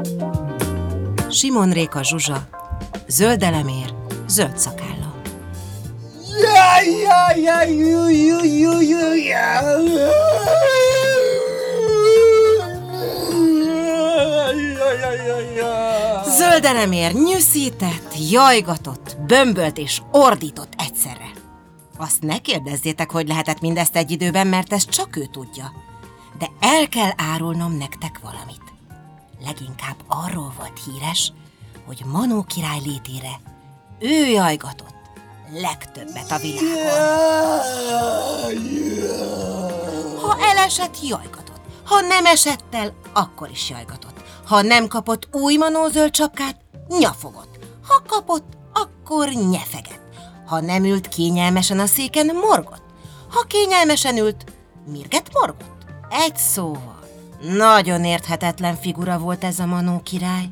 Simon Réka Zsuzsa, Zöld Elemér, zöld szakálla. Zöld Elemér nyűszített, jajgatott, bömbölt és ordított egyszerre. Azt ne kérdezzétek, hogy lehetett mindezt egy időben, mert ezt csak ő tudja. De el kell árulnom nektek valamit. Leginkább arról volt híres, hogy Manó király létére ő jajgatott legtöbbet a világon. Ha elesett, jajgatott. Ha nem esett el, akkor is jajgatott. Ha nem kapott új Manó zöld sapkát, nyafogott. Ha kapott, akkor nyefegett. Ha nem ült kényelmesen a széken, morgott. Ha kényelmesen ült, mirget morgott. Egy szóval, nagyon érthetetlen figura volt ez a Manó király.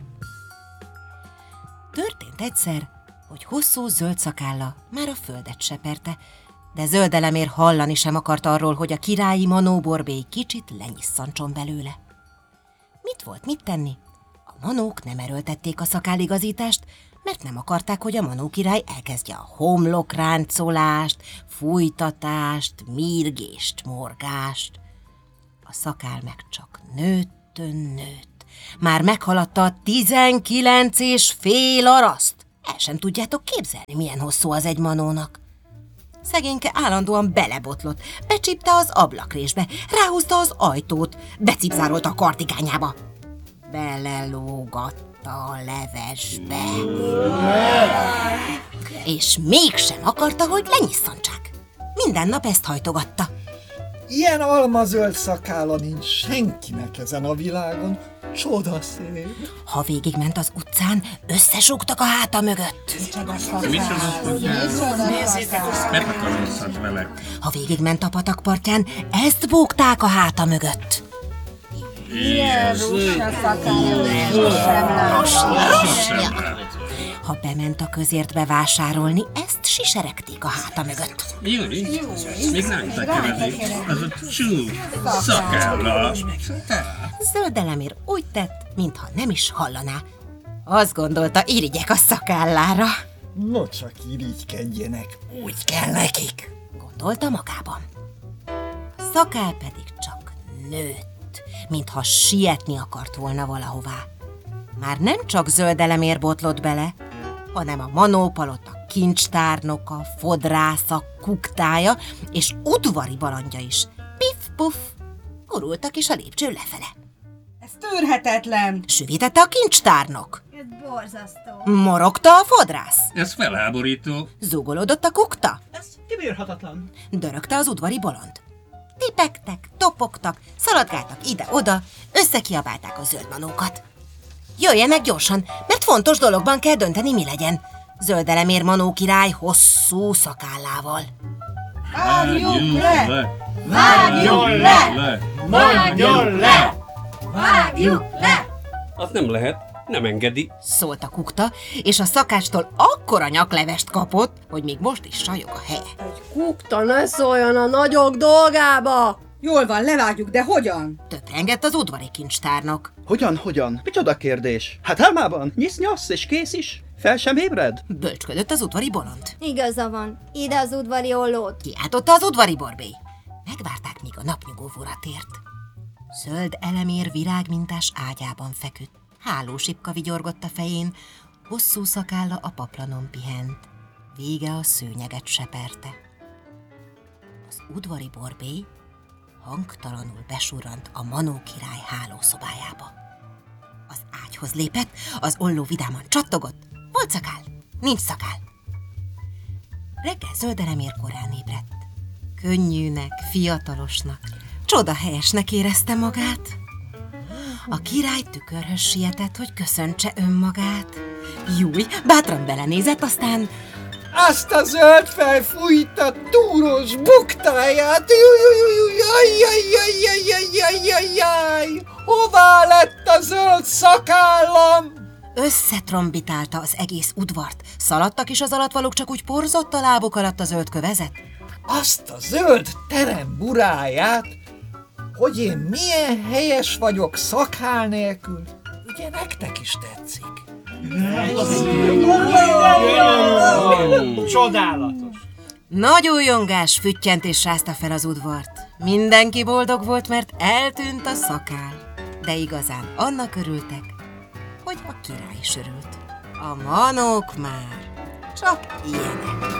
Történt egyszer, hogy hosszú zöld szakálla már a földet seperte, de Zöld Elemér hallani sem akart arról, hogy a királyi Manó borbély kicsit lenyisszantson belőle. Mit tenni? A manók nem erőltették a szakálligazítást, mert nem akarták, hogy a Manó király elkezdje a homlokráncolást, fújtatást, mirgést, morgást. A szakál meg csak nőtt. Már meghaladta a 19,5 araszt. El sem tudjátok képzelni, milyen hosszú az egy manónak. Szegényke állandóan belebotlott, becsípte az ablakrésbe, ráhúzta az ajtót, becipzárolta a kartikányába. Belelógatta a levesbe. És mégsem akarta, hogy lenyisszantsák. Minden nap ezt hajtogatta. Ilyen almazöld szakálla nincs senkinek ezen a világon. Csodaszép. Ha végigment az utcán, összesúgtak a háta mögött. Ha végigment a patakpartján, ezt bógták a háta mögött. Ha bement a közértbe vásárolni, ezt siseregték a háta mögött. Még nem tekeredik, az a csú szakálla. Zöld Elemér úgy tett, mintha nem is hallaná. Azt gondolta, irigyek a szakállára. No csak irigykedjenek, úgy kell nekik, gondolta magában. A szakál pedig csak nőtt, mintha sietni akart volna valahová. Már nem csak Zöld Elemér botlott bele, hanem a Manó palota kincstárnoka, fodrásza, kuktája és udvari balandja is. Pif-puf, gurultak is a lépcső lefele. Ez tűrhetetlen! Süvítette a kincstárnok. Ez borzasztó. Morogta a fodrász. Ez felháborító. Zúgolódott a kukta. Ez kibírhatatlan. Dörögte az udvari bolond. Tipegtek, topogtak, szaladgáltak ide-oda, összekiabálták a zöld manókat. Jöjjenek gyorsan, mert fontos dologban kell dönteni, mi legyen. Zöld Elemér Manó király hosszú szakállával. Vágjuk le! Vágjuk le! Mondjon le! Vágjuk le! Az nem lehet, nem engedi. Szólt a kukta, és a szakástól akkora nyaklevest kapott, hogy még most is sajog a helye. Egy kukta ne szóljon a nagyok dolgába! Jól van, levágjuk, de hogyan? Töprengett az udvari kincstárnok. Hogyan? Micsoda kérdés? Hát álmában nyisz-nyasz és kész is. Fel sem ébred? Bölcsködött az udvari bolond. Igaza van, ide az udvari ollót. Kiáltotta az udvari borbély. Megvárták, míg a napnyugóvóra tért. Zöld Elemér virágmintás ágyában feküdt. Hálósipka vigyorgott a fején, hosszú szakálla a paplanon pihent. Vége a szőnyeget seperte. Az udvari borbély hangtalanul besurrant a Manó király hálószobájába. Az ágyhoz lépett, az olló vidáman csattogott. Volt szakál, nincs szakál. Reggel Zöld Elemér korán ébredt. Könnyűnek, fiatalosnak, csodahelyesnek érezte magát. A király tükörhöz sietett, hogy köszöntse önmagát. Júj, bátran belenézett, aztán... Azt a zöld fej fújta túros buktáját! Jaj! Hová lett a zöld szakállam? Összetrombitálta az egész udvart. Szaladtak is az alattvalók, csak úgy porzott a lábuk alatt a zöld kövezet. Azt a zöld terem buráját, hogy én milyen helyes vagyok szakál nélkül. Ugye nektek is tetszik? Csodálatos. Nagy újongás, füttyentés rázta fel az udvart. Mindenki boldog volt, mert eltűnt a szakál. De igazán annak örültek, hogy a király is örült. A manók már csak ilyenek.